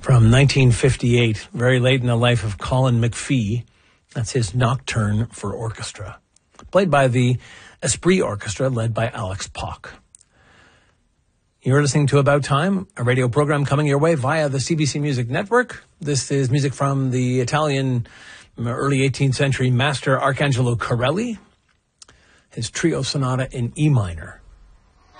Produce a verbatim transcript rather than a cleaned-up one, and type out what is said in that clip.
from nineteen fifty-eight, very late in the life of Colin McPhee. That's his Nocturne for Orchestra, played by the Esprit Orchestra, led by Alex Pock. You're listening to About Time, a radio program coming your way via the C B C Music Network. This is music from the Italian early eighteenth century master Arcangelo Corelli, his trio sonata in E minor.